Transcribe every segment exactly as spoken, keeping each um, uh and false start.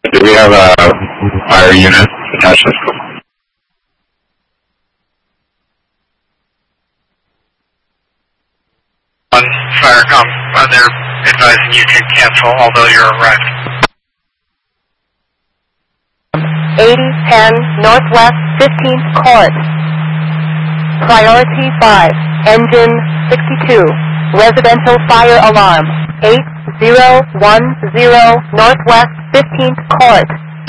Do we have a fire unit attached to this? One fire comes, uh, they're advising you to cancel, although you're arrived. eighty ten Northwest fifteenth Court. Priority five, engine sixty-two, residential fire alarm, eight zero one zero Northwest fifteenth Court.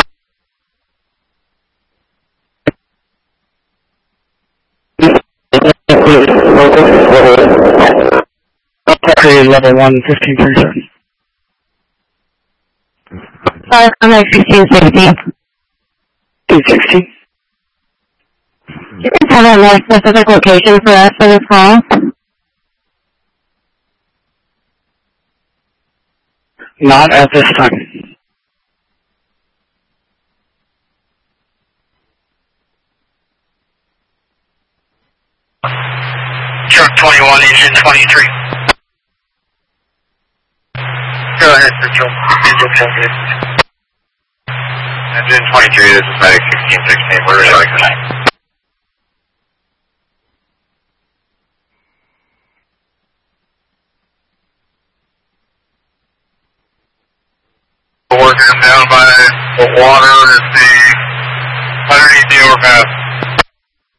Created level one, fifteen thirty-seven. Sorry, I'm like fifteen sixty. fifteen sixty? You can have a more specific location for us for this call? Not at this time. Truck twenty-one, engine twenty-three. Go ahead, Mitchell. Engine twenty-three. Engine twenty-three, this is Medic sixteen sixteen. Where would you like tonight? We're working down by the water at the, underneath the overpass.